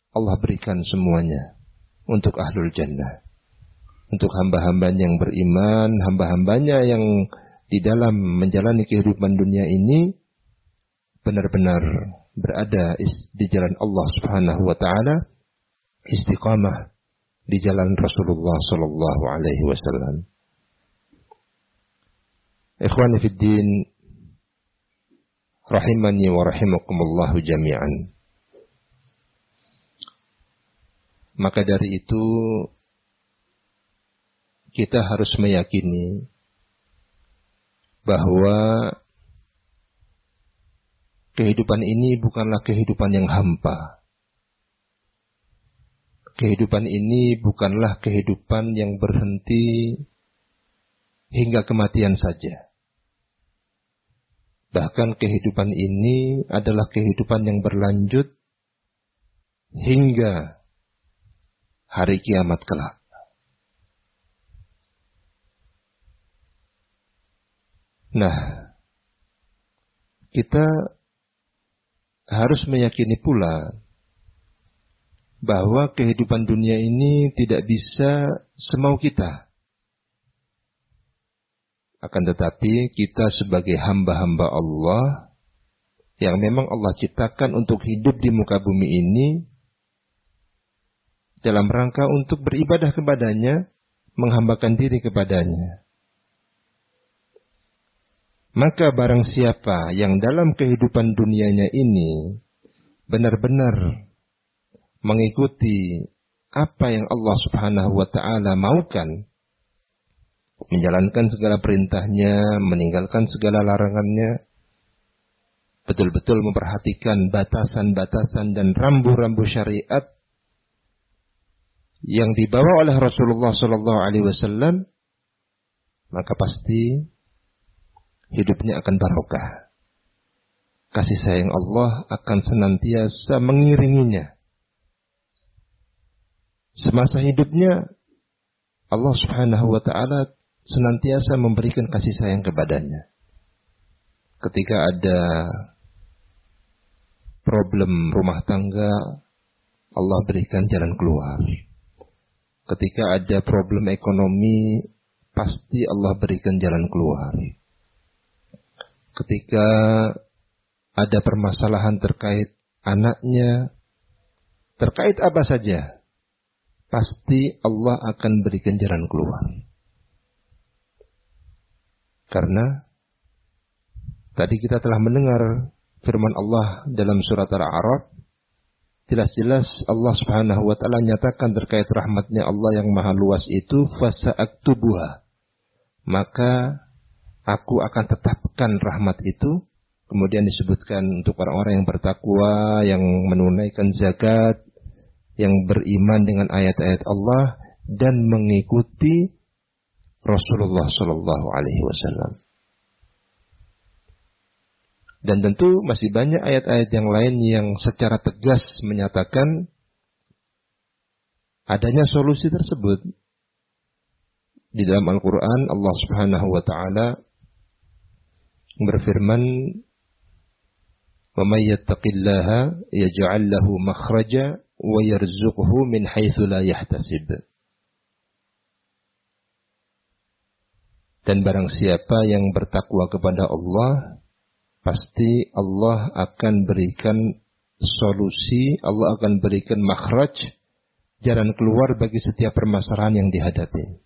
Allah berikan semuanya untuk ahlul jannah. Untuk hamba-hambanya yang beriman, hamba-hambanya yang di dalam menjalani kehidupan dunia ini benar-benar berada di jalan Allah Subhanahu wa taala, istiqamah di jalan Rasulullah sallallahu alaihi wasallam. Ikhwani fid din, rahimani wa rahimakumullah jami'an. Maka dari itu kita harus meyakini bahwa kehidupan ini bukanlah kehidupan yang hampa. Kehidupan ini bukanlah kehidupan yang berhenti hingga kematian saja. Bahkan kehidupan ini adalah kehidupan yang berlanjut hingga hari kiamat kelak. Nah, kita harus meyakini pula bahwa kehidupan dunia ini tidak bisa semau kita. Akan tetapi kita sebagai hamba-hamba Allah yang memang Allah ciptakan untuk hidup di muka bumi ini dalam rangka untuk beribadah kepadanya, menghambakan diri kepadanya. Maka barang siapa yang dalam kehidupan dunianya ini benar-benar mengikuti apa yang Allah Subhanahu wa taala maukan, menjalankan segala perintahnya, meninggalkan segala larangannya, betul-betul memperhatikan batasan-batasan dan rambu-rambu syariat yang dibawa oleh Rasulullah sallallahu alaihi wasallam, maka pasti hidupnya akan barokah. Kasih sayang Allah akan senantiasa mengiringinya. Semasa hidupnya Allah Subhanahu wa taala senantiasa memberikan kasih sayang kepadanya. Ketika ada problem rumah tangga, Allah berikan jalan keluar. Ketika ada problem ekonomi, pasti Allah berikan jalan keluar. Ketika ada permasalahan terkait anaknya, terkait apa saja, pasti Allah akan berikan jalan keluar. Karena tadi kita telah mendengar firman Allah dalam surat Al-A'raf, jelas-jelas Allah Subhanahu wa taala nyatakan terkait rahmatnya Allah yang maha luas itu, fasa'aktubuha, maka aku akan tetapkan rahmat itu. Kemudian disebutkan untuk orang-orang yang bertakwa, yang menunaikan zakat, yang beriman dengan ayat-ayat Allah dan mengikuti Rasulullah sallallahu alaihi wasallam. Dan tentu masih banyak ayat-ayat yang lain yang secara tegas menyatakan adanya solusi tersebut. Di dalam Al-Quran Allah Subhanahu wa ta'ala berfirman, وَمَنْ يَتَّقِ اللَّهَ يَجْعَلْ لَهُ مَخْرَجًا وَيَرْزُقْهُ مِنْ حَيْثُ لَا يَحْتَسِبُ. Dan barang siapa yang bertakwa kepada Allah, pasti Allah akan berikan solusi, Allah akan berikan makhraj, jalan keluar bagi setiap permasalahan yang dihadapi.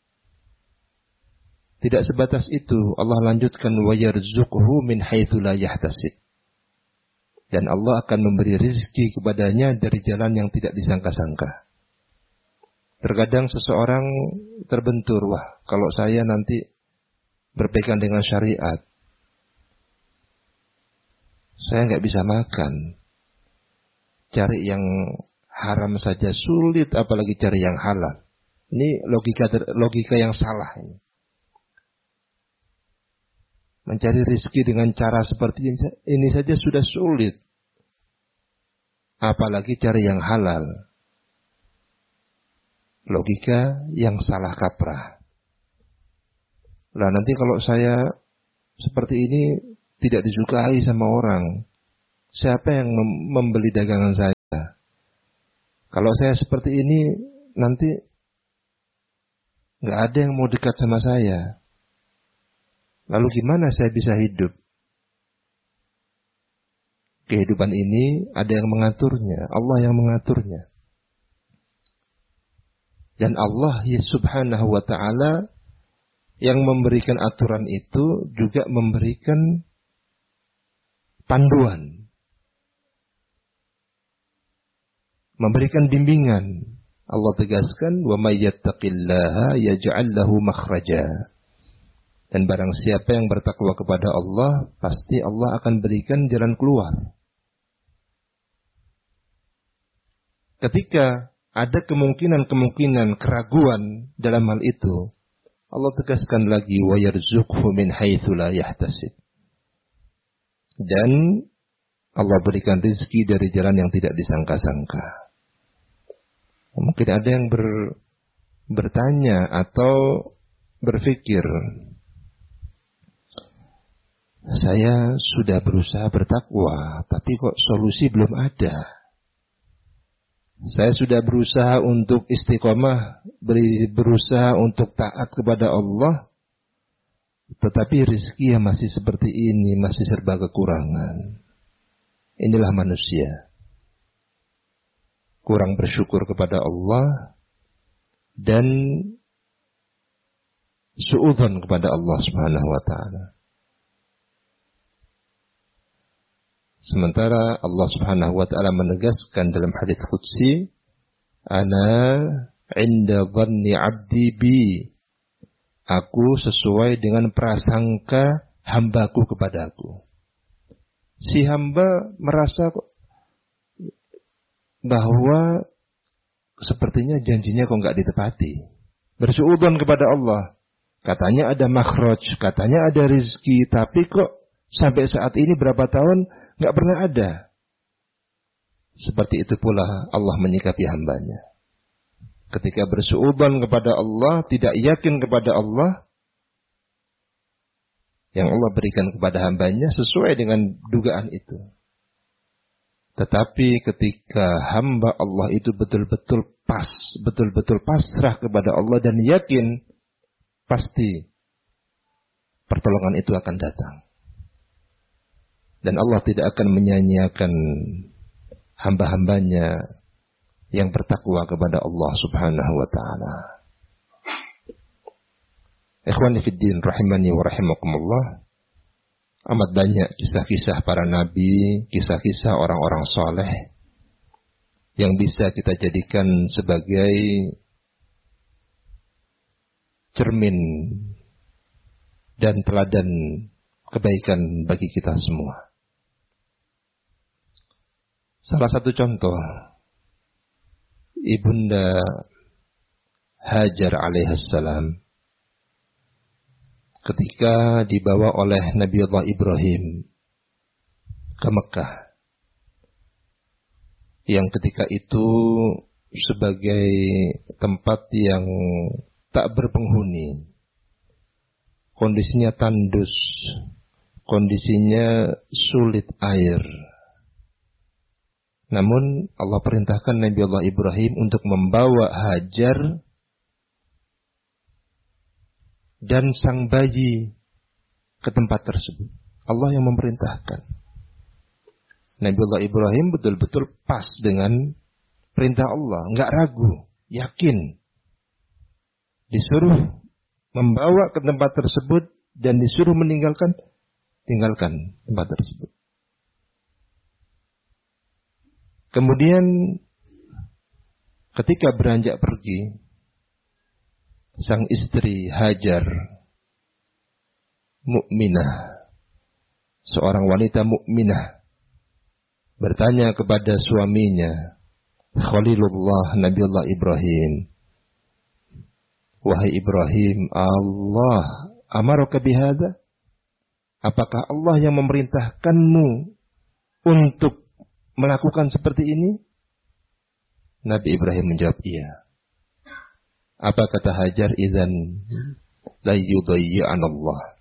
Tidak sebatas itu, Allah lanjutkan وَيَرْزُقْهُ مِنْ حَيْثُ لَا يَحْتَسِبُ. Dan Allah akan memberi rezeki kepadanya dari jalan yang tidak disangka-sangka. Terkadang seseorang terbentur, wah kalau saya nanti berpegang dengan syariat, saya nggak bisa makan. Cari yang haram saja sulit, apalagi cari yang halal. Ini logika yang salah ini. Mencari rezeki dengan cara seperti ini saja sudah sulit, apalagi cari yang halal. Logika yang salah kaprah. Lah nanti kalau saya seperti ini tidak disukai sama orang, siapa yang membeli dagangan saya? Kalau saya seperti ini, nanti nggak ada yang mau dekat sama saya. Lalu gimana saya bisa hidup? Kehidupan ini ada yang mengaturnya, Allah yang mengaturnya. Dan Allah ya subhanahu wa ta'ala yang memberikan aturan itu juga memberikan panduan. Memberikan bimbingan. Allah tegaskan, wa may yattaqillaha yaj'al lahu makhraja. Dan barang siapa yang bertakwa kepada Allah, pasti Allah akan berikan jalan keluar. Ketika ada kemungkinan-kemungkinan keraguan dalam hal itu, Allah tegaskan lagi, wa yarzuqhu min haitsu la yahtasib. Dan Allah berikan rezeki dari jalan yang tidak disangka-sangka. Mungkin ada yang bertanya atau berpikir, saya sudah berusaha bertakwa, tapi kok solusi belum ada. Saya sudah berusaha untuk istiqomah, berusaha untuk taat kepada Allah, tetapi rezeki yang masih seperti ini, masih serba kekurangan. Inilah manusia. Kurang bersyukur kepada Allah dan suudzon kepada Allah Subhanahu wa taala. Sementara Allah Subhanahu wa taala menegaskan dalam hadits qudsi, ana 'inda dhanni 'abdi bi. Aku sesuai dengan prasangka hambaku kepadaku. Si hamba merasa bahwa sepertinya janjinya kok enggak ditepati. Bersuudzon kepada Allah. Katanya ada makhraj, katanya ada rezeki, tapi kok sampai saat ini berapa tahun enggak pernah ada. Seperti itu pula Allah menyikapi hambanya. Ketika bersuudzon kepada Allah, tidak yakin kepada Allah, yang Allah berikan kepada hambanya sesuai dengan dugaan itu. Tetapi ketika hamba Allah itu betul-betul pasrah kepada Allah dan yakin, pasti pertolongan itu akan datang. Dan Allah tidak akan menyanyiakan hamba-hambanya yang bertakwa kepada Allah Subhanahu wa ta'ala. Ikhwani fiddin rahimani wa rahimakumullah. Amat banyak kisah-kisah para nabi, kisah-kisah orang-orang soleh yang bisa kita jadikan sebagai cermin dan teladan kebaikan bagi kita semua. Salah satu contoh, Ibunda Hajar alaihissalam ketika dibawa oleh Nabi Allah Ibrahim ke Mekah, yang ketika itu sebagai tempat yang tak berpenghuni, kondisinya tandus, kondisinya sulit air. Namun Allah perintahkan Nabi Allah Ibrahim untuk membawa Hajar dan sang bayi ke tempat tersebut. Allah yang memerintahkan. Nabi Allah Ibrahim betul-betul pas dengan perintah Allah, enggak ragu, yakin. Disuruh membawa ke tempat tersebut dan disuruh tinggalkan tempat tersebut. Kemudian ketika beranjak pergi, sang istri Hajar, mukminah, seorang wanita mukminah, bertanya kepada suaminya, Khalilullah Nabiullah Ibrahim, wahai Ibrahim, Allah amaraka bihada? Apakah Allah yang memerintahkanmu untuk melakukan seperti ini? Nabi Ibrahim menjawab, iya. Apa kata Hajar? Idzan la yudayyi'an Allah.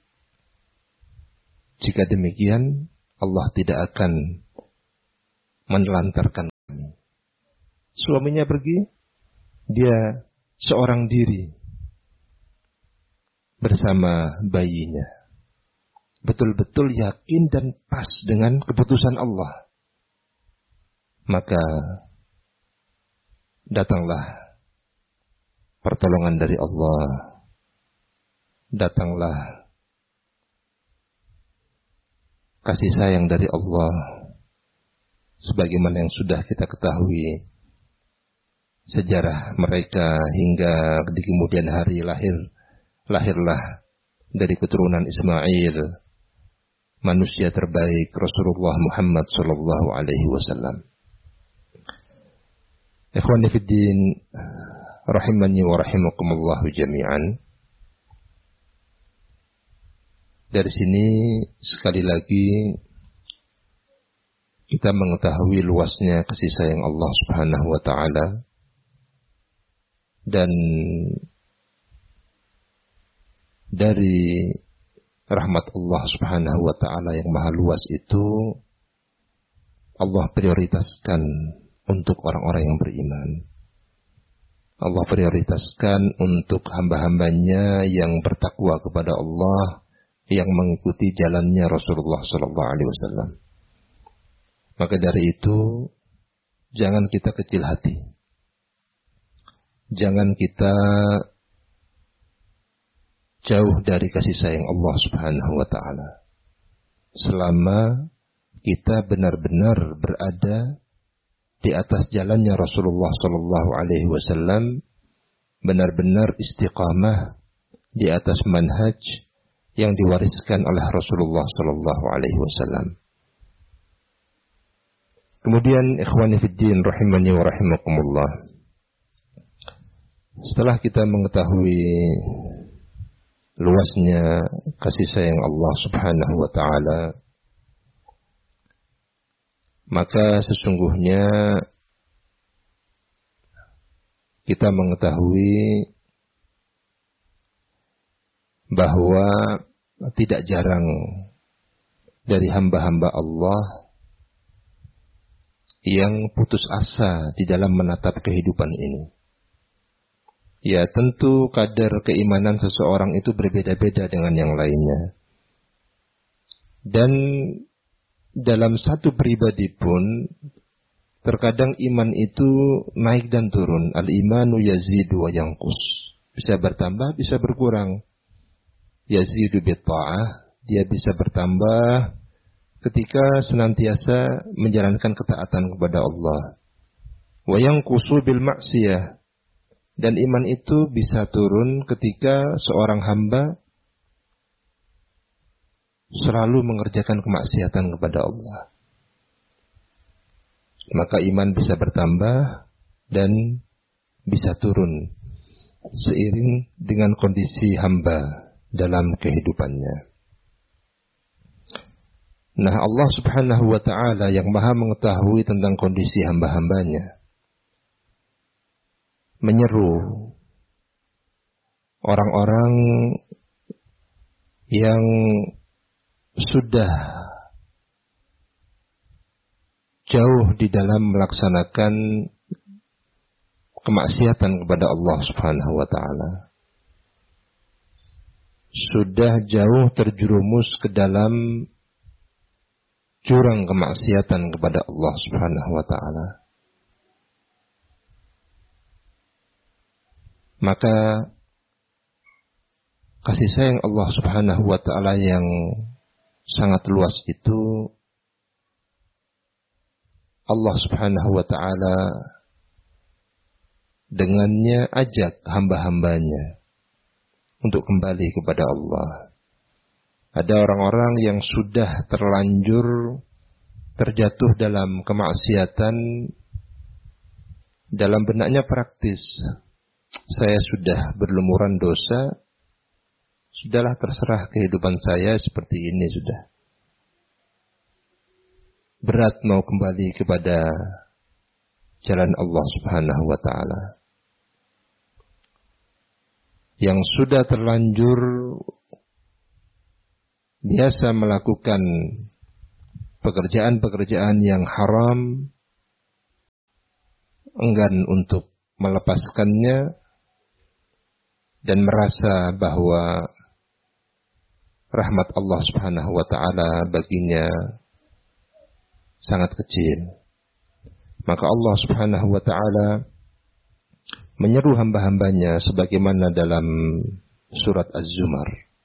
Jika demikian, Allah tidak akan menelantarkan kami. suaminya pergi, dia seorang diri bersama bayinya. Betul-betul yakin dan pas dengan keputusan Allah. Maka datanglah pertolongan dari Allah. Datanglah kasih sayang dari Allah. Sebagaimana yang sudah kita ketahui sejarah mereka hingga di kemudian hari lahirlah dari keturunan Ismail manusia terbaik Rasulullah Muhammad sallallahu alaihi wasallam. Ikhwani fid din rahimani wa rahimakumullah jami'an. Dari sini sekali lagi kita mengetahui luasnya kasih sayang Allah Subhanahu wa taala dan dari rahmat Allah Subhanahu wa taala yang maha luas itu Allah prioritaskan untuk orang-orang yang beriman. Allah prioritaskan untuk hamba-hambanya yang bertakwa kepada Allah, yang mengikuti jalannya Rasulullah sallallahu alaihi wasallam. Maka dari itu jangan kita kecil hati. Jangan kita jauh dari kasih sayang Allah Subhanahu wa taala. Selama kita benar-benar berada di atas jalannya Rasulullah sallallahu alaihi wasallam, benar-benar istiqamah di atas manhaj yang diwariskan oleh Rasulullah sallallahu alaihi wasallam. Kemudian ikhwani fid din rahimani wa rahimakumullah. Setelah kita mengetahui luasnya kasih sayang Allah Subhanahu wa taala, maka sesungguhnya kita mengetahui bahwa tidak jarang dari hamba-hamba Allah yang putus asa di dalam menatap kehidupan ini. Ya, tentu kadar keimanan seseorang itu berbeda-beda dengan yang lainnya. Dan dalam satu pribadi pun terkadang iman itu naik dan turun. Al-imanu yazidu wa yanqus. Bisa bertambah, bisa berkurang. Yazidu bitta'ah, dia bisa bertambah ketika senantiasa menjalankan ketaatan kepada Allah. Wa yanqusu bil ma'siyah, dan iman itu bisa turun ketika seorang hamba selalu mengerjakan kemaksiatan kepada Allah. Maka iman bisa bertambah dan bisa turun seiring dengan kondisi hamba dalam kehidupannya. Nah, Allah Subhanahu wa taala yang Maha mengetahui tentang kondisi hamba-hambanya menyeru orang-orang yang sudah jauh di dalam melaksanakan kemaksiatan kepada Allah Subhanahu wa taala. Sudah jauh terjerumus ke dalam jurang kemaksiatan kepada Allah Subhanahu wa taala. Maka kasih sayang Allah Subhanahu wa taala yang sangat luas itu Allah Subhanahu wa taala dengannya ajak hamba-hambanya untuk kembali kepada Allah. Ada orang-orang yang sudah terlanjur terjatuh dalam kemaksiatan, dalam benaknya praktis. Saya sudah berlumuran dosa, sudahlah terserah kehidupan saya seperti ini sudah. Berat mau kembali kepada jalan Allah Subhanahu wa taala. Yang sudah terlanjur biasa melakukan pekerjaan-pekerjaan yang haram, enggan untuk melepaskannya dan merasa bahwa rahmat Allah Subhanahu wa taala baginya sangat kecil. Maka Allah Subhanahu wa taala menyeru hamba-hambanya sebagaimana dalam surat Az-Zumar.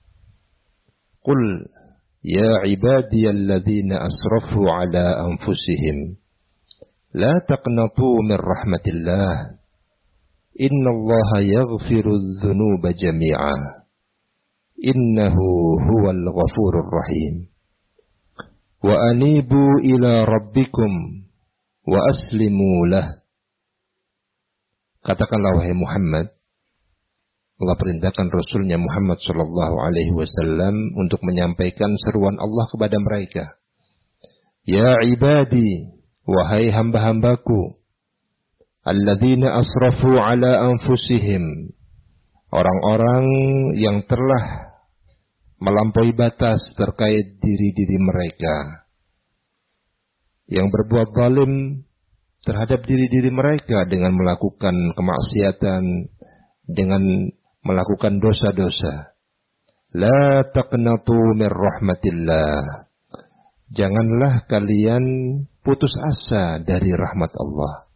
Qul ya ibadiyalladzina asrafu ala anfusihim la taqnatu min rahmatillah innallaha yaghfirudz dzunuba jami'a innahu huwal ghafurur rahim wa anibu ila rabbikum wa aslimu lah. Katakanlah wahai Muhammad, Allah perintahkan Rasulnya Muhammad sallallahu alaihi wasallam untuk menyampaikan seruan Allah kepada mereka. Ya ibadi, wahai hamba-hambaku, alladzina asrafu ala anfusihim, orang-orang yang telah melampaui batas terkait diri-diri mereka, yang berbuat zalim terhadap diri-diri mereka dengan melakukan kemaksiatan, dengan melakukan dosa-dosa. La taqnatu min rahmatillah. Janganlah kalian putus asa dari rahmat Allah.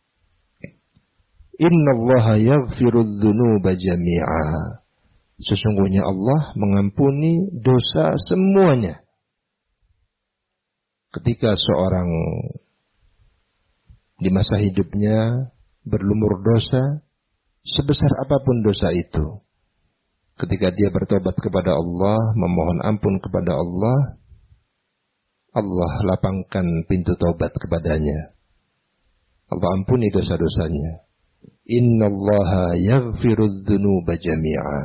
Innallaha yaghfirudz dzunuba jami'a. Sesungguhnya Allah mengampuni dosa semuanya. Ketika seorang di masa hidupnya berlumur dosa, sebesar apapun dosa itu, ketika dia bertobat kepada Allah, memohon ampun kepada Allah, Allah lapangkan pintu taubat kepadanya. Allah ampuni dosa-dosanya. Innallaha yaghfirudz dzunuba jami'a.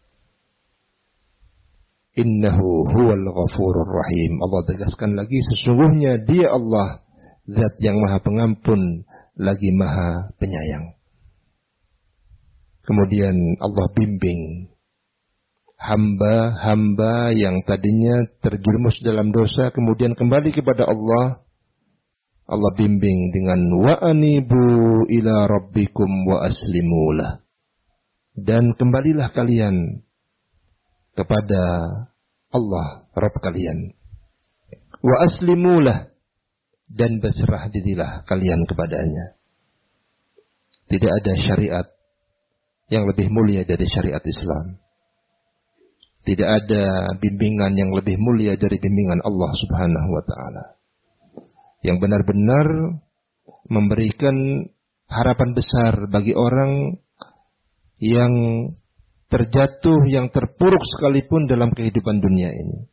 Innahu huwal ghafurur rahim. Allah tegaskan lagi, sesungguhnya Dia Allah, Zat yang Maha Pengampun lagi Maha Penyayang. Kemudian Allah bimbing hamba-hamba yang tadinya terjerumus dalam dosa kemudian kembali kepada Allah. Allah bimbing dengan wa anibu ila rabbikum wa aslimulah. Dan kembalilah kalian kepada Allah Rabb kalian. Wa aslimulah, dan berserah dirilah kalian kepadanya. Tidak ada syariat yang lebih mulia dari syariat Islam. Tidak ada bimbingan yang lebih mulia dari bimbingan Allah Subhanahu wa taala, yang benar-benar memberikan harapan besar bagi orang yang terjatuh, yang terpuruk sekalipun dalam kehidupan dunia ini.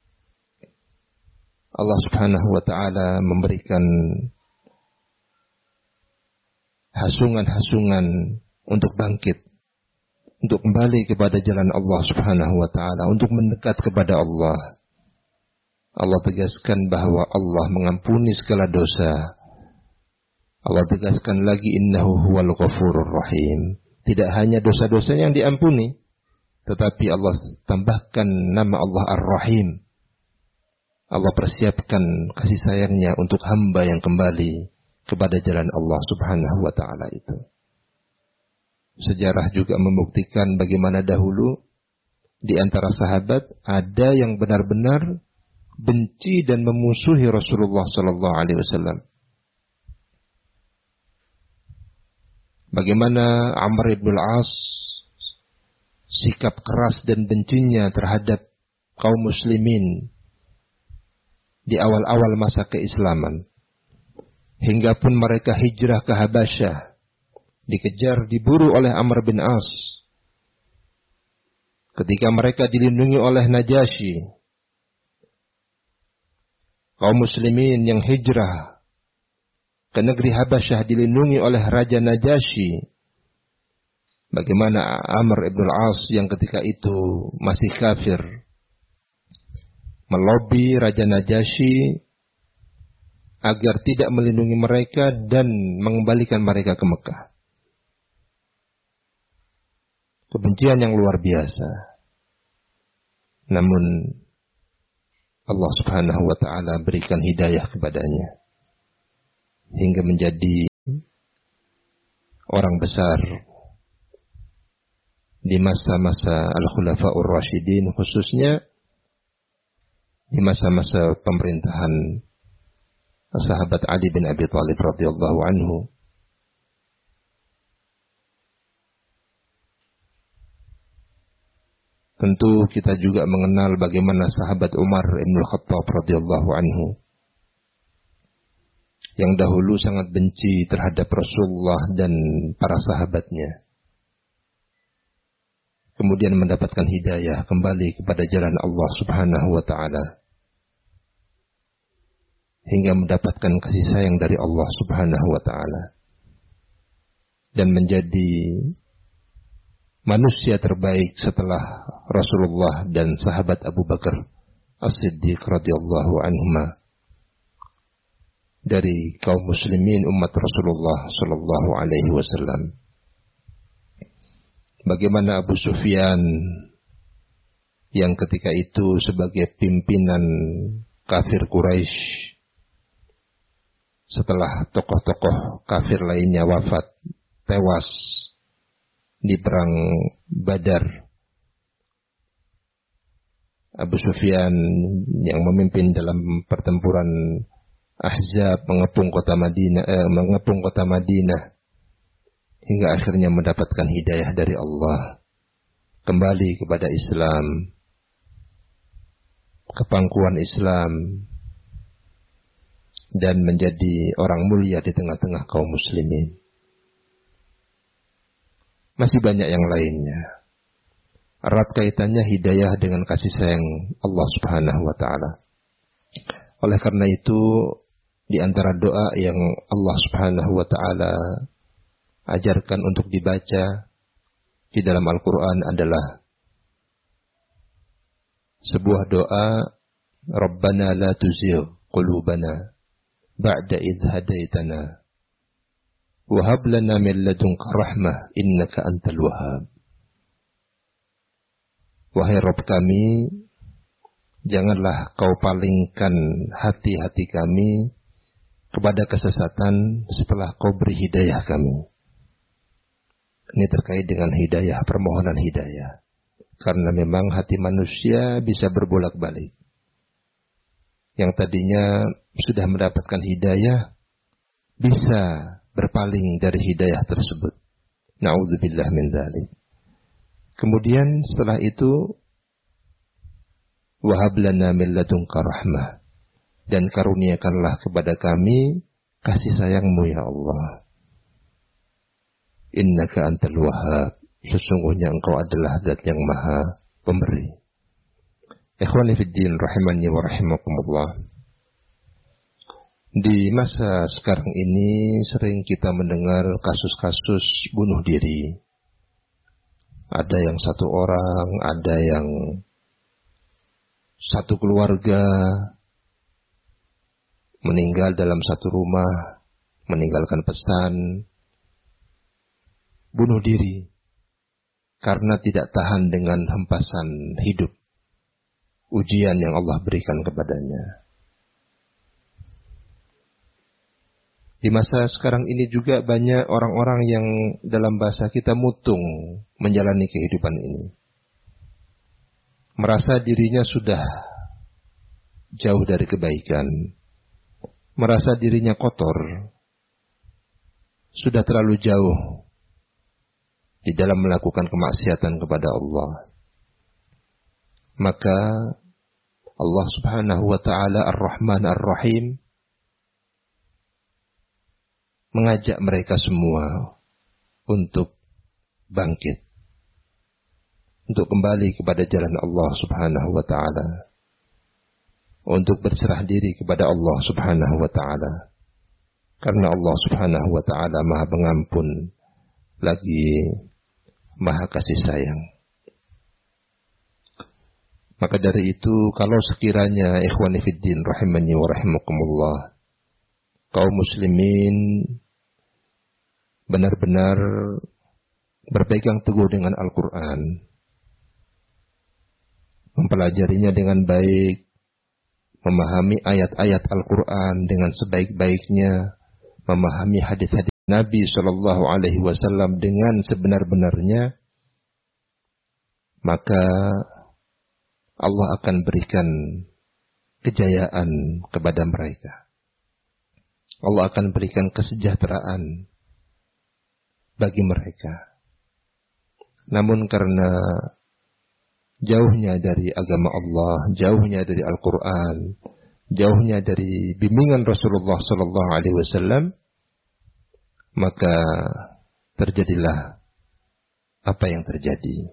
Allah Subhanahu wa taala memberikan hasungan-hasungan untuk bangkit, untuk kembali kepada jalan Allah Subhanahu wa taala, untuk mendekat kepada Allah. Allah tegaskan bahwa Allah mengampuni segala dosa. Allah tegaskan lagi, innahu huwal ghafurur rahim. Tidak hanya dosa-dosa yang diampuni, tetapi Allah tambahkan nama Allah Ar-Rahim. Allah persiapkan kasih sayangnya untuk hamba yang kembali kepada jalan Allah Subhanahu wa taala itu. Sejarah juga membuktikan bagaimana dahulu di antara sahabat ada yang benar-benar benci dan memusuhi Rasulullah sallallahu alaihi wasallam. Bagaimana Amr ibn al-As sikap keras dan bencinya terhadap kaum muslimin di awal-awal masa keislaman, hingga pun mereka hijrah ke Habasyah, dikejar, diburu oleh Amr bin As. Ketika mereka dilindungi oleh Najasyi, kaum muslimin yang hijrah ke negeri Habasyah dilindungi oleh Raja Najasyi. Bagaimana Amr ibn al-As yang ketika itu masih kafir melobi Raja Najasyi agar tidak melindungi mereka dan mengembalikan mereka ke Mekah. Kebencian yang luar biasa. Namun Allah Subhanahu wa taala berikan hidayah kepadanya hingga menjadi orang besar di masa-masa Al-Khulafa'ur Rasyidin, khususnya di masa-masa pemerintahan sahabat Ali bin Abi Thalib radhiyallahu anhu. Tentu kita juga mengenal bagaimana sahabat Umar bin Khattab radhiyallahu anhu yang dahulu sangat benci terhadap Rasulullah dan para sahabatnya. Kemudian mendapatkan hidayah kembali kepada jalan Allah Subhanahu wa taala, hingga mendapatkan kasih sayang dari Allah Subhanahu wa taala dan menjadi manusia terbaik setelah Rasulullah dan sahabat Abu Bakar As-Siddiq radhiyallahu anhuma dari kaum muslimin umat Rasulullah sallallahu alaihi wasallam. Bagaimana Abu Sufyan yang ketika itu sebagai pimpinan kafir Quraisy, setelah tokoh-tokoh kafir lainnya wafat, tewas di perang Badar, Abu Sufyan yang memimpin dalam pertempuran Ahzab mengepung kota Madinah hingga akhirnya mendapatkan hidayah dari Allah, kembali kepada Islam, ke pangkuan Islam, dan menjadi orang mulia di tengah-tengah kaum muslimin. Masih banyak yang lainnya. Erat kaitannya hidayah dengan kasih sayang Allah Subhanahu wa taala. Oleh karena itu, di antara doa yang Allah Subhanahu wa taala ajarkan untuk dibaca di dalam Al-Qur'an adalah sebuah doa, Rabbana la tuzigh qulubana ba'da idh hadaitana wa hab lana min ladunka rahmah innaka antal wahhab. Wahai Rabb kami, janganlah kau palingkan hati-hati kami kepada kesesatan setelah kau beri hidayah kami. Ini terkait dengan hidayah, permohonan hidayah. Karena memang hati manusia bisa berbolak-balik. Yang tadinya sudah mendapatkan hidayah, bisa berpaling dari hidayah tersebut. Na'udzubillah min dzalik. Kemudian setelah itu, wahab lana min ladunka rahmah, dan karuniakanlah kepada kami kasih sayang-Mu ya Allah. Innaka antal wahhab, sesungguhnya Engkau adalah Zat yang Maha Pemberi. Ikhwani fid din rahimani wa rahimakumullah. Di masa sekarang ini sering kita mendengar kasus-kasus bunuh diri. Ada yang satu orang, ada yang satu keluarga meninggal dalam satu rumah, meninggalkan pesan, bunuh diri karena tidak tahan dengan hempasan hidup, ujian yang Allah berikan kepadanya. Di masa sekarang ini juga banyak orang-orang yang dalam bahasa kita mutung menjalani kehidupan ini. Merasa dirinya sudah jauh dari kebaikan, merasa dirinya kotor, sudah terlalu jauh di dalam melakukan kemaksiatan kepada Allah. Maka Allah Subhanahu wa taala Ar-Rahman Ar-Rahim mengajak mereka semua untuk bangkit, untuk kembali kepada jalan Allah Subhanahu wa taala, untuk berserah diri kepada Allah Subhanahu wa taala. Karena Allah Subhanahu wa taala Maha Pengampun lagi Maha Kasih Sayang. Maka dari itu, kalau sekiranya ikhwani fiddin rahimani wa rahimakumullah, kaum muslimin benar-benar berpegang teguh dengan Al-Quran, mempelajarinya dengan baik, memahami ayat-ayat Al-Quran dengan sebaik-baiknya, memahami hadis-hadis Nabi Shallallahu Alaihi Wasallam dengan sebenar-benarnya, maka Allah akan berikan kejayaan kepada mereka. Allah akan berikan kesejahteraan bagi mereka. Namun karena jauhnya dari agama Allah, jauhnya dari Al-Quran, jauhnya dari bimbingan Rasulullah Sallallahu Alaihi Wasallam, maka terjadilah apa yang terjadi.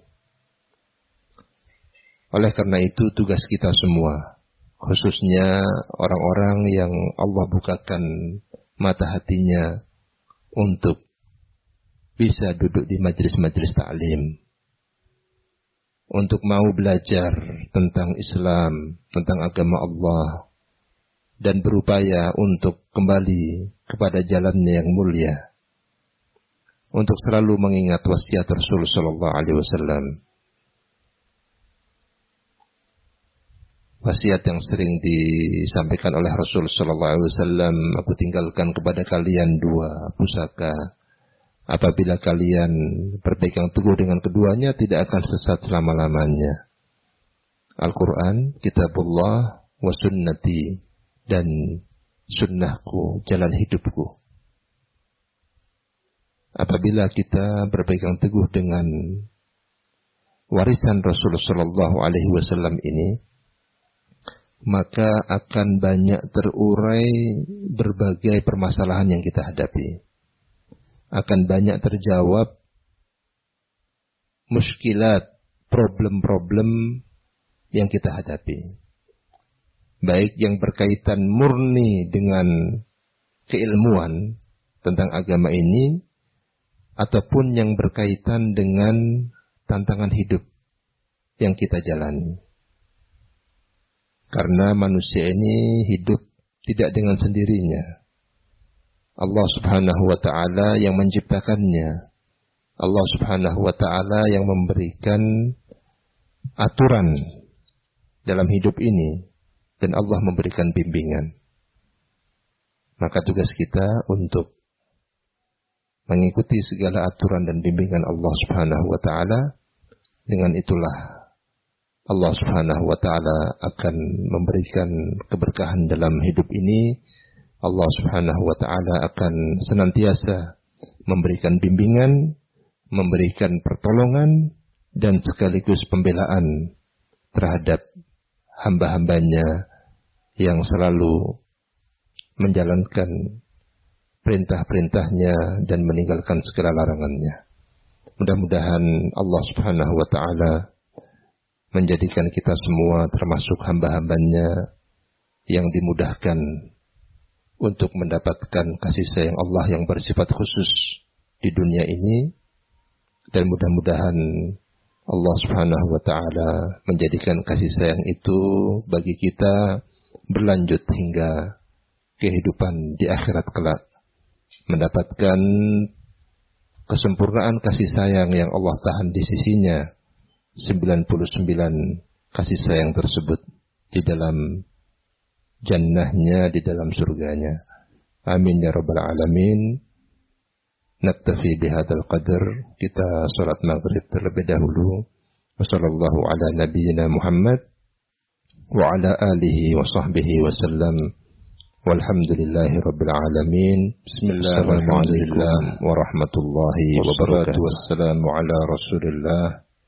Oleh karena itu tugas kita semua, khususnya orang-orang yang Allah bukakan mata hatinya untuk bisa duduk di majelis-majelis ta'lim, untuk mau belajar tentang Islam, tentang agama Allah, dan berupaya untuk kembali kepada jalannya yang mulia, untuk selalu mengingat wasiat Rasul Sallallahu Alaihi Wasallam. Wasiat yang sering disampaikan oleh Rasul Sallallahu Alaihi Wasallam, aku tinggalkan kepada kalian dua pusaka. Apabila kalian berpegang teguh dengan keduanya, tidak akan sesat selama-lamanya. Al-Quran, kitabullah, wa sunnati, dan sunnahku, jalan hidupku. Apabila kita berpegang teguh dengan warisan Rasul Sallallahu Alaihi Wasallam ini, maka akan banyak terurai berbagai permasalahan yang kita hadapi. Akan banyak terjawab muskilat, problem-problem yang kita hadapi. Baik yang berkaitan murni dengan keilmuan tentang agama ini, ataupun yang berkaitan dengan tantangan hidup yang kita jalani. Karena manusia ini hidup tidak dengan sendirinya. Allah Subhanahu wa Ta'ala yang menciptakannya. Allah Subhanahu wa Ta'ala yang memberikan aturan dalam hidup ini, dan Allah memberikan bimbingan. Maka tugas kita untuk mengikuti segala aturan dan bimbingan Allah Subhanahu wa Ta'ala. Dengan itulah Allah Subhanahu wa Ta'ala akan memberikan keberkahan dalam hidup ini. Allah Subhanahu wa Ta'ala akan senantiasa memberikan bimbingan, memberikan pertolongan, dan sekaligus pembelaan terhadap hamba-hambanya yang selalu menjalankan perintah-perintahnya dan meninggalkan segala larangannya. Mudah-mudahan Allah Subhanahu wa Ta'ala menjadikan kita semua termasuk hamba-hambanya yang dimudahkan untuk mendapatkan kasih sayang Allah yang bersifat khusus di dunia ini, dan mudah-mudahan Allah Subhanahu wa Ta'ala menjadikan kasih sayang itu bagi kita berlanjut hingga kehidupan di akhirat kelak, mendapatkan kesempurnaan kasih sayang yang Allah tahan di sisinya, 99 kasih sayang tersebut di dalam jannahnya, di dalam surganya. Amin ya rabbal alamin. Naktafi bihadzal qadar. Kita salat maghrib terlebih dahulu. Wassallallahu ala nabiyyina Muhammad wa ala alihi wa sahbihi wa sallam. Walhamdulillahi rabbil alamin. Bismillahirrahmanirrahim. Warahmatullahi wabarakatuh. Wassalamu ala Rasulillah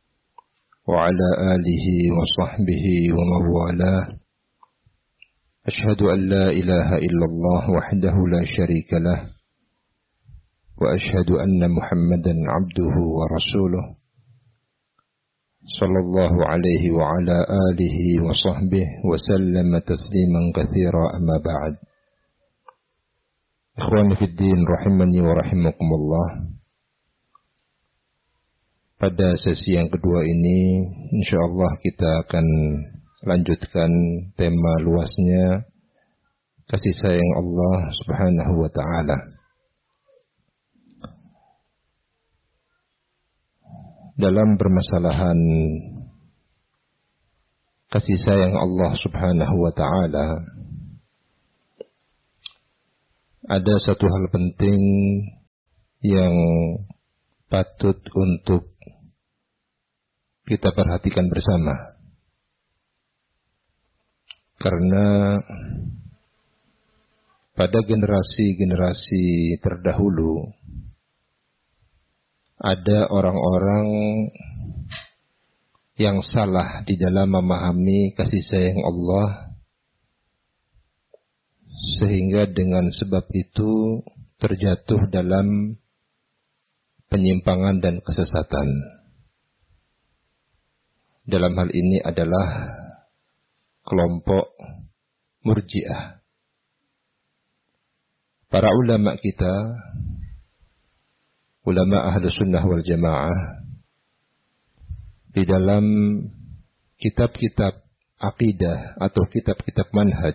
wa ala alihi wa sahbihi wa mawalah. أشهد أن لا إله إلا الله وحده لا شريك له وأشهد أن محمدا عبده ورسوله صلى الله عليه وعلى آله وصحبه وسلم تسليما كثيرا أما بعد. إخواني في الدين rahimani wa rahimakumullah. Pada sesi yang kedua ini insyaallah kita akan lanjutkan tema luasnya kasih sayang Allah Subhanahu wa Ta'ala. Dalam permasalahan kasih sayang Allah Subhanahu wa Ta'ala, ada satu hal penting yang patut untuk kita perhatikan bersama. Karena pada generasi-generasi terdahulu ada orang-orang yang salah di dalam memahami kasih sayang Allah, sehingga dengan sebab itu terjatuh dalam penyimpangan dan kesesatan. Dalam hal ini adalah kelompok Murji'ah. Para ulama kita, ulama Ahlus Sunnah wal Jamaah, di dalam kitab-kitab akidah atau kitab-kitab manhaj,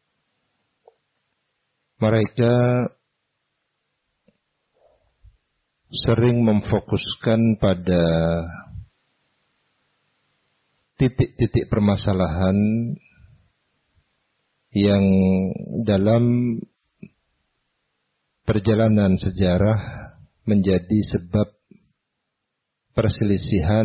mereka sering memfokuskan pada titik-titik permasalahan yang dalam perjalanan sejarah menjadi sebab perselisihan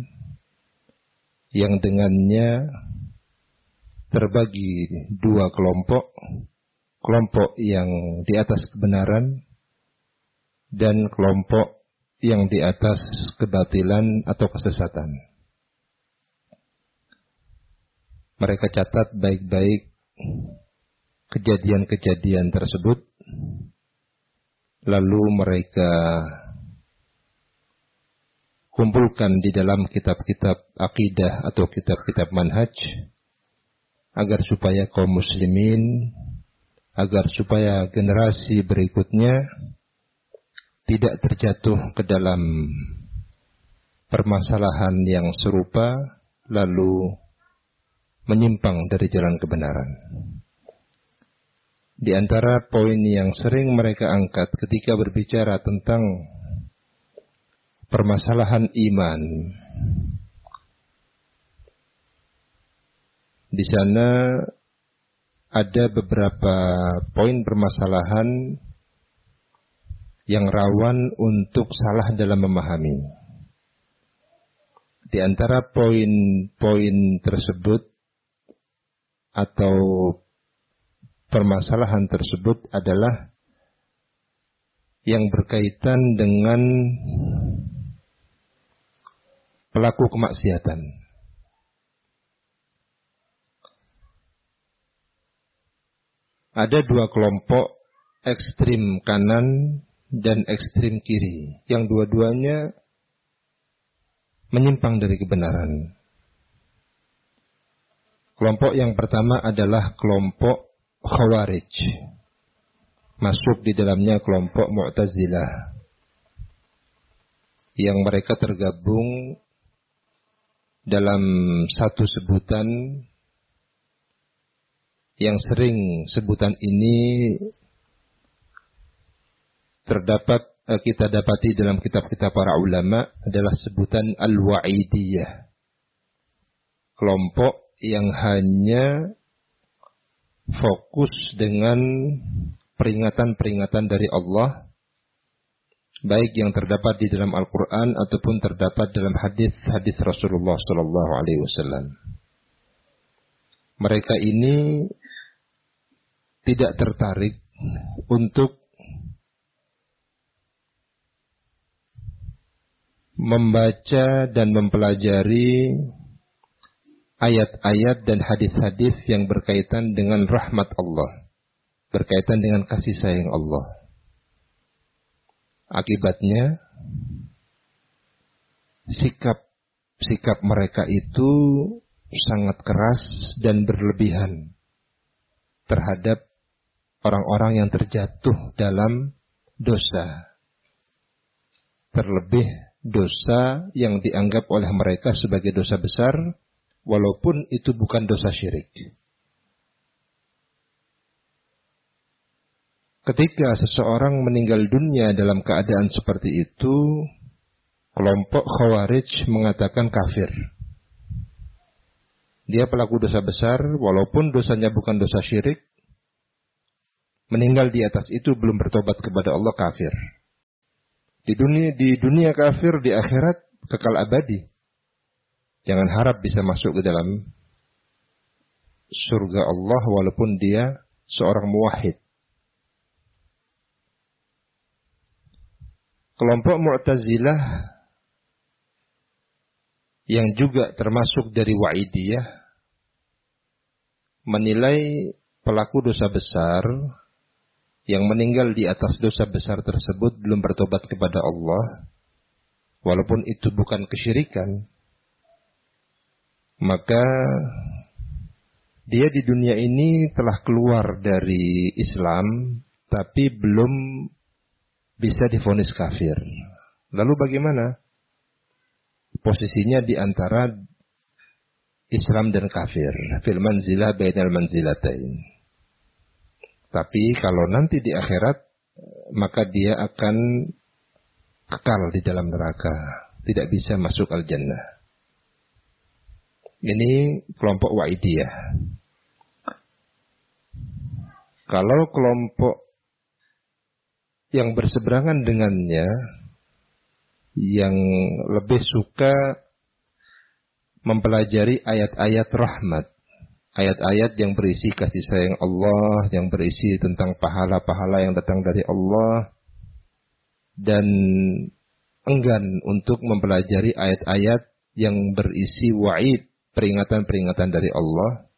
yang dengannya terbagi dua kelompok, kelompok yang di atas kebenaran dan kelompok yang di atas kebatilan atau kesesatan. Mereka catat baik-baik kejadian-kejadian tersebut, lalu mereka kumpulkan di dalam kitab-kitab akidah atau kitab-kitab manhaj, agar supaya kaum muslimin, agar supaya generasi berikutnya tidak terjatuh ke dalam permasalahan yang serupa, lalu menyimpang dari jalan kebenaran. Di antara poin yang sering mereka angkat ketika berbicara tentang permasalahan iman, di sana ada beberapa poin permasalahan yang rawan untuk salah dalam memahami. Di antara poin-poin tersebut atau permasalahan tersebut adalah yang berkaitan dengan pelaku kemaksiatan. Ada dua kelompok, ekstrim kanan dan ekstrim kiri, yang dua-duanya menyimpang dari kebenaran. Kelompok yang pertama adalah kelompok Khawarij, masuk di dalamnya kelompok Mu'tazilah, yang mereka tergabung dalam satu sebutan yang sering sebutan ini kita dapati dalam kitab-kitab para ulama, adalah sebutan Al-Wa'idiyah. Kelompok yang hanya fokus dengan peringatan-peringatan dari Allah, baik yang terdapat di dalam Al-Quran ataupun terdapat dalam hadis-hadis Rasulullah SAW. Mereka ini tidak tertarik untuk membaca dan mempelajari ayat-ayat dan hadis-hadis yang berkaitan dengan rahmat Allah, berkaitan dengan kasih sayang Allah. Akibatnya, sikap mereka itu sangat keras dan berlebihan terhadap orang-orang yang terjatuh dalam dosa. Terlebih dosa yang dianggap oleh mereka sebagai dosa besar, walaupun itu bukan dosa syirik. Ketika seseorang meninggal dunia dalam keadaan seperti itu, kelompok Khawarij mengatakan kafir. Dia pelaku dosa besar, walaupun dosanya bukan dosa syirik, meninggal di atas itu belum bertobat kepada Allah, kafir. Di dunia kafir, di akhirat kekal abadi. Jangan harap bisa masuk ke dalam surga Allah walaupun dia seorang muwahhid. Kelompok Mu'tazilah yang juga termasuk dari Wa'idiyah menilai pelaku dosa besar yang meninggal di atas dosa besar tersebut belum bertobat kepada Allah, walaupun itu bukan kesyirikan, maka dia di dunia ini telah keluar dari Islam, tapi belum bisa divonis kafir. Lalu bagaimana? Posisinya di antara Islam dan kafir. Fil manzilah bainal manzilatain. Tapi kalau nanti di akhirat, maka dia akan kekal di dalam neraka. Tidak bisa masuk al-jannah. Ini kelompok Wa'idiyah. Kalau kelompok yang berseberangan dengannya, yang lebih suka mempelajari ayat-ayat rahmat, ayat-ayat yang berisi kasih sayang Allah, yang berisi tentang pahala-pahala yang datang dari Allah, dan enggan untuk mempelajari ayat-ayat yang berisi wa'id, peringatan-peringatan dari Allah,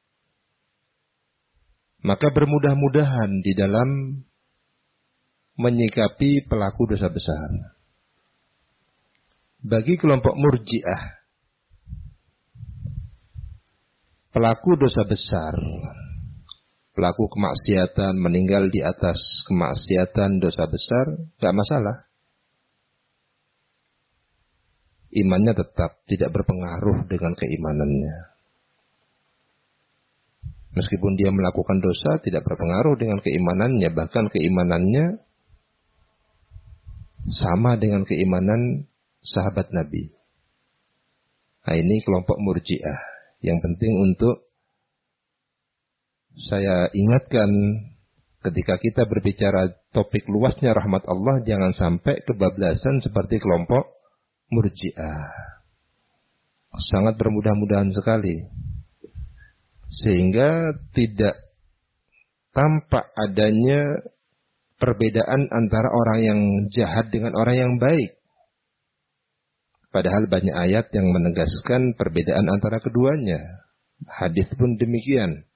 maka bermudah-mudahan di dalam menyikapi pelaku dosa besar. Bagi kelompok Murji'ah, pelaku dosa besar, pelaku kemaksiatan meninggal di atas kemaksiatan dosa besar, gak masalah. Imannya tetap tidak berpengaruh dengan keimanannya. Meskipun dia melakukan dosa, tidak berpengaruh dengan keimanannya. Bahkan keimanannya sama dengan keimanan sahabat Nabi. Nah, ini kelompok Murji'ah. Yang penting untuk saya ingatkan ketika kita berbicara topik luasnya rahmat Allah, jangan sampai kebablasan seperti kelompok Murji'ah. Sangat bermudah-mudahan sekali. Sehingga tidak tampak adanya perbedaan antara orang yang jahat dengan orang yang baik. Padahal banyak ayat yang menegaskan perbedaan antara keduanya. Hadis pun demikian.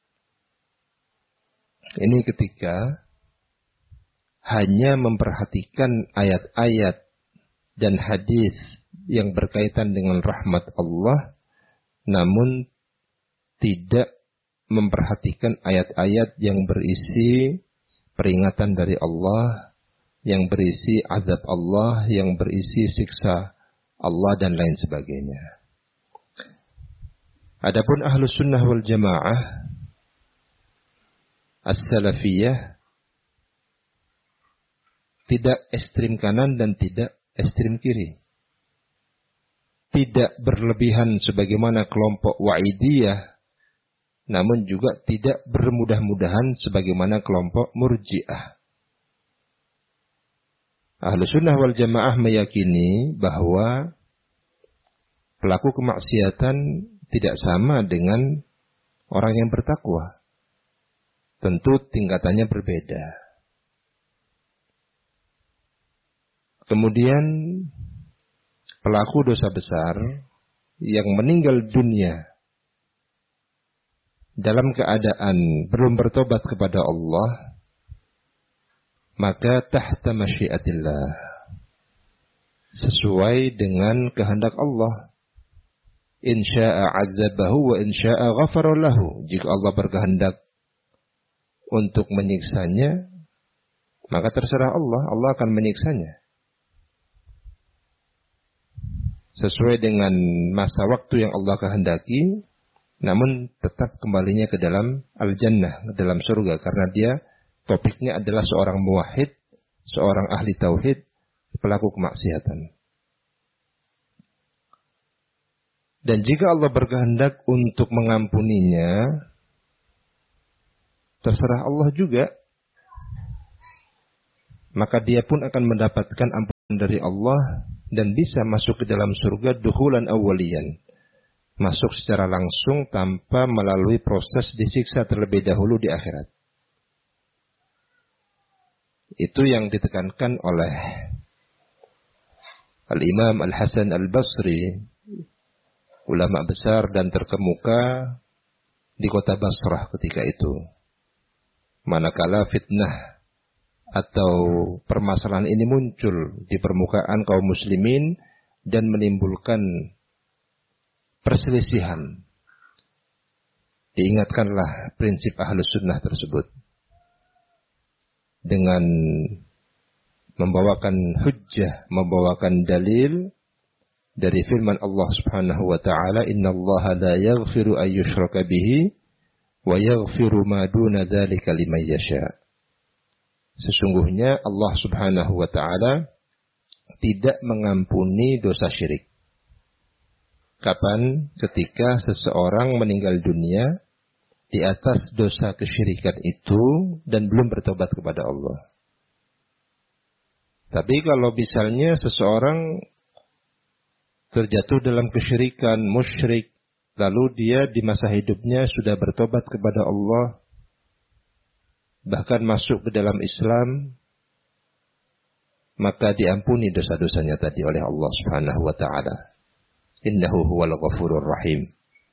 Ini ketika hanya memperhatikan ayat-ayat dan hadis yang berkaitan dengan rahmat Allah, namun tidak memperhatikan ayat-ayat yang berisi peringatan dari Allah, yang berisi azab Allah, yang berisi siksa Allah, dan lain sebagainya. Adapun Ahlus Sunnah wal Jamaah As-Salafiyah tidak ekstrim kanan dan tidak ekstrim kiri. Tidak berlebihan sebagaimana kelompok Wa'idiyah, namun juga tidak bermudah-mudahan sebagaimana kelompok Murji'ah. Ahlus Sunnah wal Jamaah meyakini bahwa pelaku kemaksiatan tidak sama dengan orang yang bertakwa. Tentu tingkatannya berbeda. Kemudian pelaku dosa besar yang meninggal dunia dalam keadaan belum bertobat kepada Allah, maka tahta masyiatillah, sesuai dengan kehendak Allah. In sya'a 'adzabahu wa in sya'a ghafara lahu. Jika Allah berkehendak untuk menyiksanya, maka terserah Allah, Allah akan menyiksanya sesuai dengan masa waktu yang Allah kehendaki, namun tetap kembalinya ke dalam al-jannah, ke dalam surga, karena dia topiknya adalah seorang muwahhid, seorang ahli tauhid, pelaku kemaksiatan. Dan jika Allah berkehendak untuk mengampuninya, terserah Allah juga, maka dia pun akan mendapatkan ampunan dari Allah dan bisa masuk ke dalam surga dukhulan awwaliyan. Masuk secara langsung tanpa melalui proses disiksa terlebih dahulu di akhirat. Itu yang ditekankan oleh Al-Imam Al-Hasan Al-Basri, ulama besar dan terkemuka di kota Basrah ketika itu. Manakala fitnah atau permasalahan ini muncul di permukaan kaum muslimin dan menimbulkan perselisihan, diingatkanlah prinsip Ahlus Sunnah tersebut dengan membawakan hujjah, membawakan dalil dari firman Allah Subhanahu wa taala, "Innallaha la yaghfiru an yushraka bihi wa yaghfiru ma duna dzalika liman yasha." Sesungguhnya Allah Subhanahu wa taala tidak mengampuni dosa syirik. Kapan? Ketika seseorang meninggal dunia di atas dosa kesyirikan itu dan belum bertobat kepada Allah. Tapi kalau misalnya seseorang terjatuh dalam kesyirikan, musyrik, lalu dia di masa hidupnya sudah bertobat kepada Allah, bahkan masuk ke dalam Islam, maka diampuni dosa-dosanya tadi oleh Allah Subhanahu wa taala. Innahu huwal ghafurur rahim.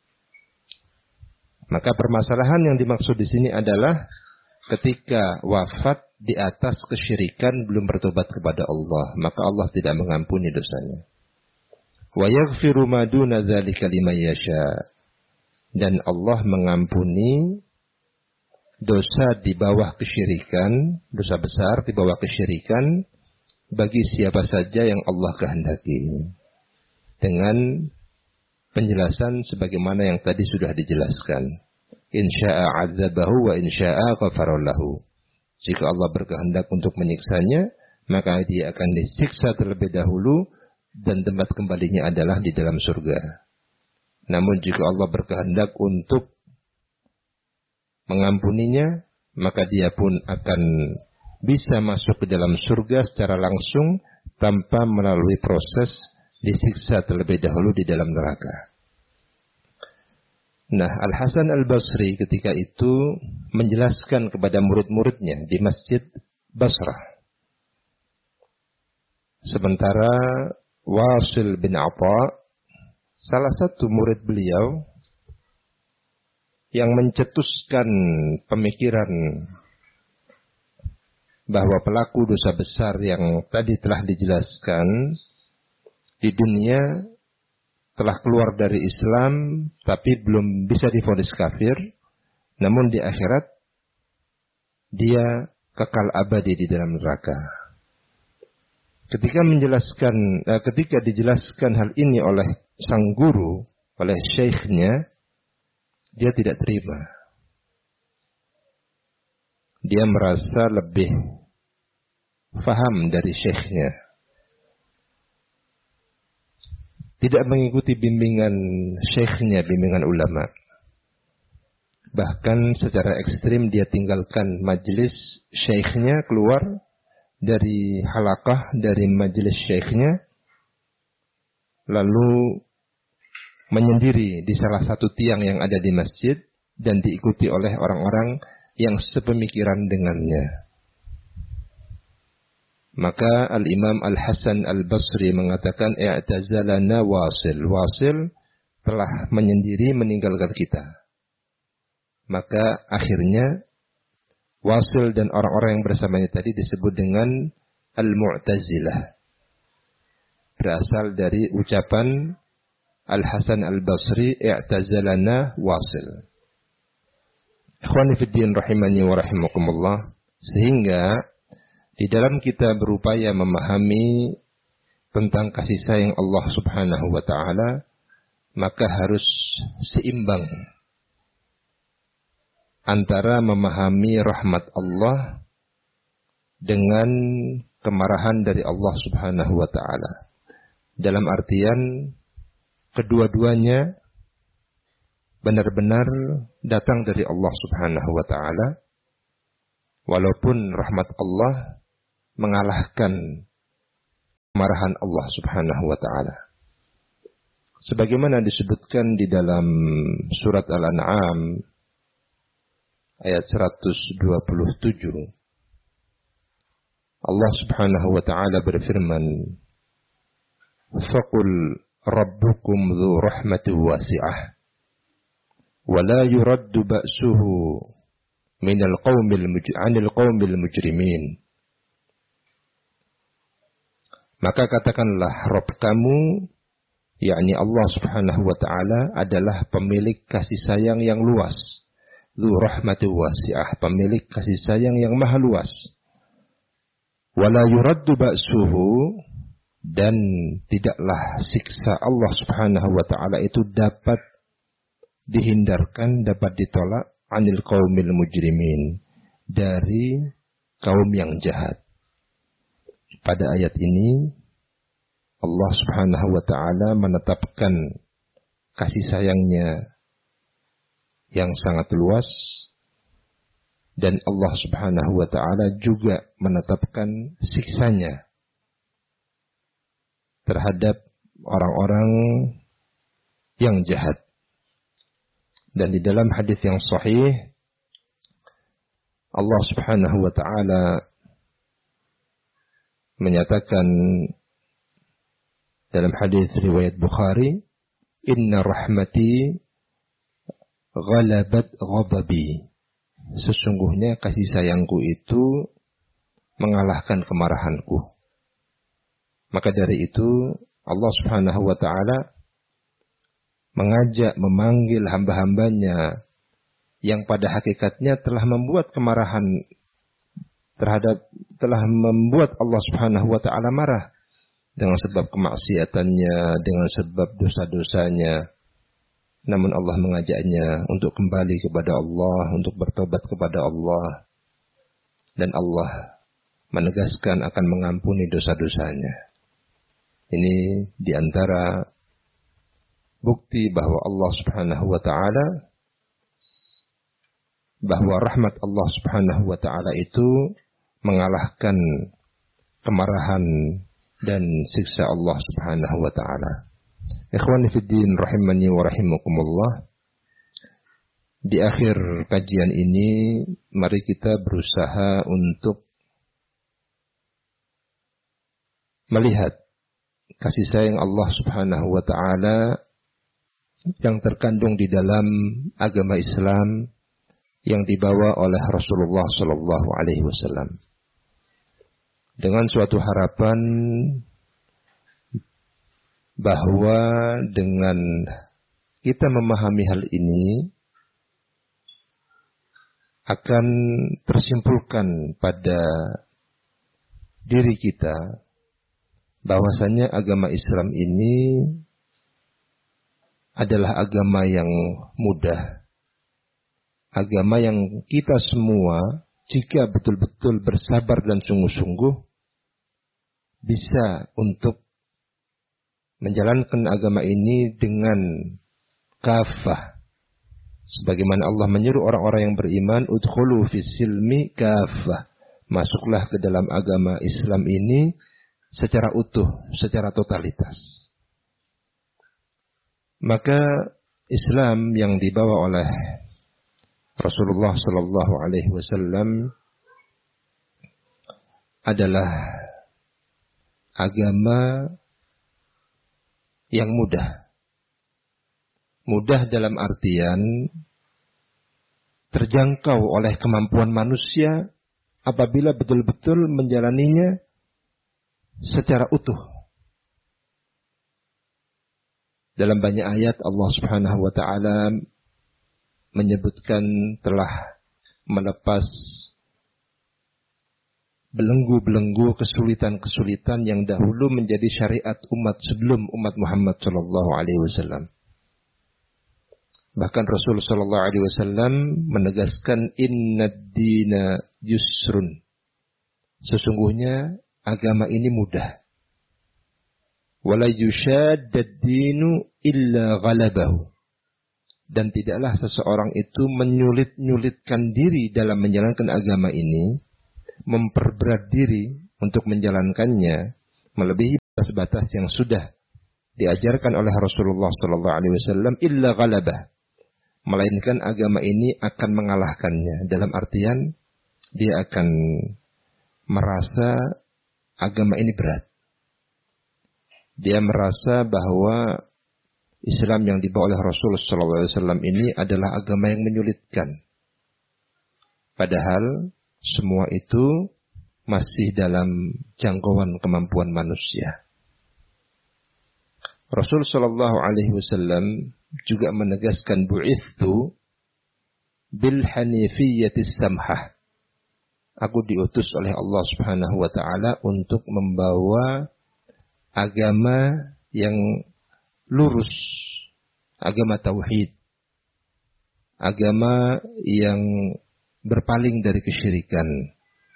Maka permasalahan yang dimaksud di sini adalah ketika wafat di atas kesyirikan belum bertobat kepada Allah, maka Allah tidak mengampuni dosanya. Wa yaghfiru ma duna dzalika liman yasha. Dan Allah mengampuni dosa di bawah kesyirikan, dosa besar di bawah kesyirikan bagi siapa saja yang Allah kehendaki. Dengan penjelasan sebagaimana yang tadi sudah dijelaskan. Insya'a adzabahu wa insya'a ghafara lahu. Jika Allah berkehendak untuk menyiksanya, maka dia akan disiksa terlebih dahulu dan tempat kembalinya adalah di dalam surga. Namun jika Allah berkehendak untuk mengampuninya, maka dia pun akan bisa masuk ke dalam surga secara langsung tanpa melalui proses disiksa terlebih dahulu di dalam neraka. Nah, Al-Hasan Al-Basri ketika itu menjelaskan kepada murid-muridnya di Masjid Basrah. Sementara Wasil bin Atha, salah satu murid beliau yang mencetuskan pemikiran bahwa pelaku dosa besar yang tadi telah dijelaskan di dunia telah keluar dari Islam tapi belum bisa divonis kafir, namun di akhirat dia kekal abadi di dalam neraka. Ketika dijelaskan hal ini oleh sang guru, oleh syekhnya, dia tidak terima. Dia merasa lebih faham dari syekhnya. Tidak mengikuti bimbingan syekhnya, bimbingan ulama. Bahkan secara ekstrim dia tinggalkan majelis syekhnya, keluar dari halaqah, dari majelis syekhnya, lalu menyendiri di salah satu tiang yang ada di masjid dan diikuti oleh orang-orang yang sepemikiran dengannya. Maka Al-Imam Al-Hasan Al-Basri mengatakan, i'tazalana Wasil. Wasil telah menyendiri meninggalkan kita. Maka akhirnya Wasil dan orang-orang yang bersamanya tadi disebut dengan Al-Mu'tazilah. Berasal dari ucapan Al-Hasan Al-Basri, i'tazalana Wasil. Ikhwani fiddin rahimani wa rahimakumullah. Sehingga di dalam kita berupaya memahami tentang kasih sayang Allah Subhanahu wa taala, maka harus seimbang antara memahami rahmat Allah dengan kemarahan dari Allah Subhanahu wa taala. Dalam artian kedua-duanya benar-benar datang dari Allah Subhanahu wa taala, walaupun rahmat Allah mengalahkan kemarahan Allah Subhanahu wa ta'ala. Sebagaimana disebutkan di dalam surat Al-An'am ayat 127. Allah Subhanahu wa ta'ala berfirman, "Faqul rabbukum dzu rahmatin wasi'ah wa la yuraddu ba'suhu minal qawmil mujrimin." Maka katakanlah, Rabb kamu, yakni Allah Subhanahu wa ta'ala, adalah pemilik kasih sayang yang luas. Dzu rahmatin wasi'ah, pemilik kasih sayang yang maha luas. Wala yuraddu ba'suhu, dan tidaklah siksa Allah Subhanahu wa ta'ala itu dapat dihindarkan, dapat ditolak anil qaumil mujrimin, dari kaum yang jahat. Pada ayat ini Allah Subhanahu wa ta'ala menetapkan kasih sayangnya yang sangat luas, dan Allah Subhanahu wa ta'ala juga menetapkan siksanya terhadap orang-orang yang jahat. Dan di dalam hadis yang sahih, Allah Subhanahu wa ta'ala menyatakan dalam hadis riwayat Bukhari, "Inna rahmati ghalabat ghadabi." Sesungguhnya kasih sayangku itu mengalahkan kemarahanku. Maka dari itu Allah Subhanahu wa ta'ala mengajak, memanggil hamba-hambanya yang pada hakikatnya telah membuat kemarahan telah membuat Allah Subhanahu wa ta'ala marah dengan sebab kemaksiatannya, dengan sebab dosa-dosanya. Namun Allah mengajaknya untuk kembali kepada Allah, untuk bertobat kepada Allah. Dan Allah menegaskan akan mengampuni dosa-dosanya. Ini diantara bukti bahwa Allah Subhanahu wa ta'ala, bahwa rahmat Allah Subhanahu wa ta'ala itu mengalahkan kemarahan dan siksa Allah Subhanahu wa ta'ala. Ikhwani fid din rahimani wa rahimakumullah. Di akhir kajian ini mari kita berusaha untuk melihat kasih sayang Allah Subhanahu wa ta'ala yang terkandung di dalam agama Islam yang dibawa oleh Rasulullah sallallahu alaihi wasallam. Dengan suatu harapan bahwa dengan kita memahami hal ini akan tersimpulkan pada diri kita bahwasanya agama Islam ini adalah agama yang mudah. Agama yang kita semua jika betul-betul bersabar dan sungguh-sungguh bisa untuk menjalankan agama ini dengan kafah. Sebagaimana Allah menyuruh orang-orang yang beriman, udkhulu fis silmi kafah. Masuklah ke dalam agama Islam ini secara utuh, secara totalitas. Maka Islam yang dibawa oleh Rasulullah sallallahu alaihi wasallam adalah agama yang mudah. Mudah dalam artian terjangkau oleh kemampuan manusia apabila betul-betul menjalaninya secara utuh. Dalam banyak ayat Allah Subhanahu wa ta'ala menyebutkan telah melepas belenggu-belenggu kesulitan-kesulitan yang dahulu menjadi syariat umat sebelum umat Muhammad sallallahu alaihi wasallam. Bahkan Rasul sallallahu alaihi wasallam menegaskan innad-dina yusrun. Sesungguhnya agama ini mudah. Wala yushaddad-dinu illa ghalabahu. Dan tidaklah seseorang itu menyulit-nyulitkan diri dalam menjalankan agama ini, memperberat diri untuk menjalankannya, melebihi batas-batas yang sudah diajarkan oleh Rasulullah sallallahu alaihi wasallam, illa ghalabah, melainkan agama ini akan mengalahkannya. Dalam artian dia akan merasa agama ini berat. Dia merasa bahwa Islam yang dibawa oleh Rasulullah sallallahu alaihi wasallam ini adalah agama yang menyulitkan. Padahal semua itu masih dalam jangkauan kemampuan manusia. Rasul sallallahu alaihi wasallam juga menegaskan, bu'ithu bil hanifiyyatis samhah. Aku diutus oleh Allah Subhanahu wa taala untuk membawa agama yang lurus, agama tauhid, agama yang berpaling dari kesyirikan,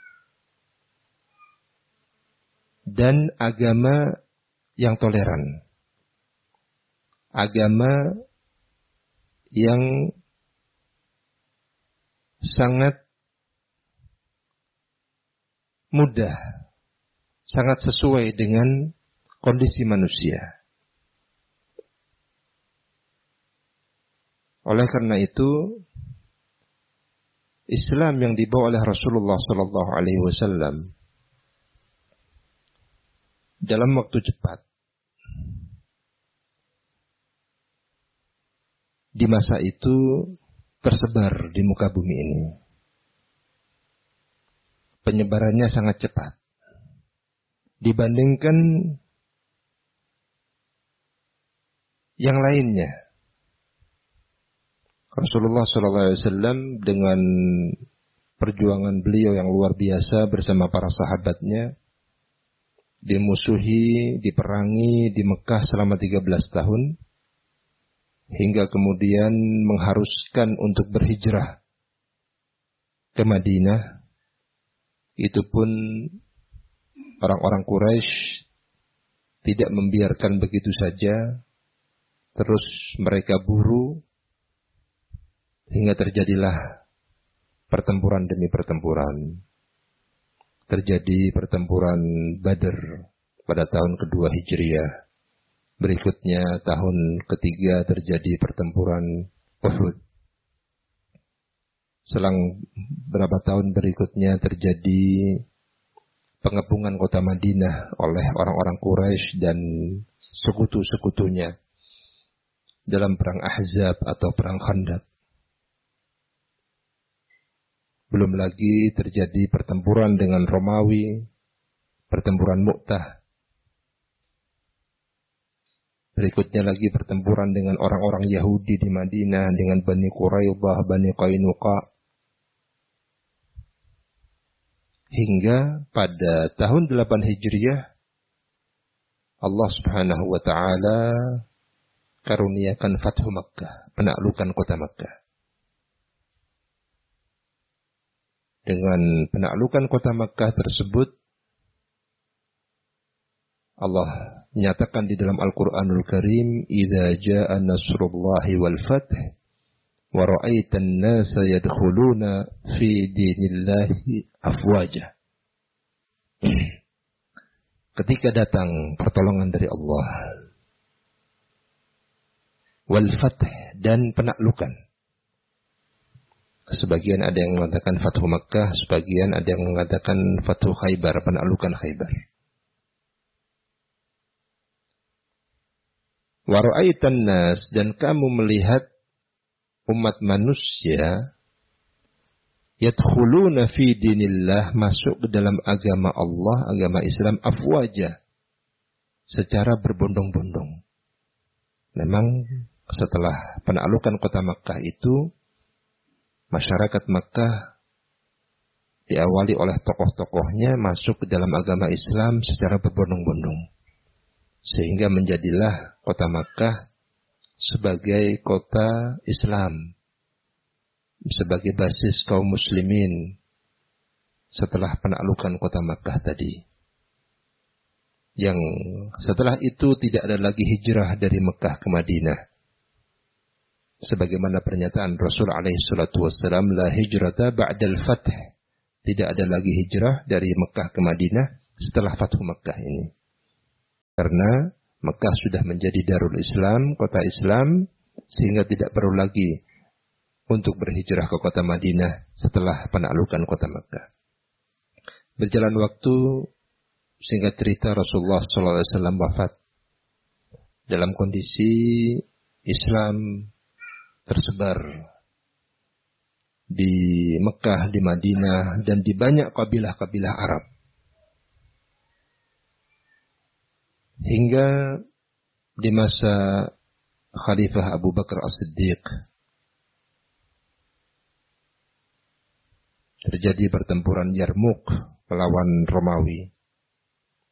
dan agama yang toleran, agama yang sangat mudah, sangat sesuai dengan kondisi manusia. Oleh karena itu, Islam yang dibawa oleh Rasulullah sallallahu alaihi wasallam dalam waktu cepat, di masa itu tersebar di muka bumi ini. Penyebarannya sangat cepat dibandingkan yang lainnya. Rasulullah SAW dengan perjuangan beliau yang luar biasa bersama para sahabatnya, dimusuhi, diperangi di Mekah selama 13 tahun, hingga kemudian mengharuskan untuk berhijrah ke Madinah. Itu pun orang-orang Quraisy tidak membiarkan begitu saja, terus mereka buru, hingga terjadilah pertempuran demi pertempuran. Terjadi pertempuran Badr pada tahun kedua Hijriah. Berikutnya tahun ketiga terjadi pertempuran Uhud. Selang berapa tahun berikutnya terjadi pengepungan kota Madinah oleh orang-orang Quraisy dan sekutu-sekutunya dalam perang Ahzab atau perang Khandaq. Belum lagi terjadi pertempuran dengan Romawi, pertempuran Mu'tah. Berikutnya lagi pertempuran dengan orang-orang Yahudi di Madinah, dengan Bani Quraidah, Bani Qainuqa. Hingga pada tahun 8 Hijriah, Allah Subhanahu wa ta'ala karuniakan Fathu Makkah, penaklukan kota Makkah. Dengan penaklukan kota Makkah tersebut, Allah menyatakan di dalam Al-Quranul Karim, "Idza jaa nasrullahi wal fath wa ra'aitan nasa yadkhuluna fi dinillahi afwaja." Ketika datang pertolongan dari Allah, wal fath, dan penaklukan. Sebagian ada yang mengatakan Fathu Makkah, sebagian ada yang mengatakan Fathu Khaybar, penaklukan Khaybar. Wa ra'aitan nas, dan kamu melihat umat manusia yadkhuluna fi dinillah, masuk ke dalam agama Allah, agama Islam, afwaja, secara berbondong-bondong. Memang setelah penaklukan kota Makkah itu, masyarakat Makkah diawali oleh tokoh-tokohnya masuk ke dalam agama Islam secara berbondong-bondong. Sehingga menjadilah kota Makkah sebagai kota Islam, sebagai basis kaum muslimin setelah penaklukan kota Makkah tadi. Yang setelah itu tidak ada lagi hijrah dari Makkah ke Madinah. Sebagaimana pernyataan Rasul alaihi salatu wassalam, la hijrata ba'dal fath. Tidak ada lagi hijrah dari Mekah ke Madinah setelah Fathu Mekah ini. Karena Mekah sudah menjadi Darul Islam, kota Islam, sehingga tidak perlu lagi untuk berhijrah ke kota Madinah setelah penaklukan kota Mekah. Berjalan waktu, singkat cerita Rasulullah SAW wafat dalam kondisi Islam tersebar di Mekah, di Madinah, dan di banyak kabilah-kabilah Arab. Hingga di masa Khalifah Abu Bakar As-Siddiq terjadi pertempuran Yarmuk melawan Romawi.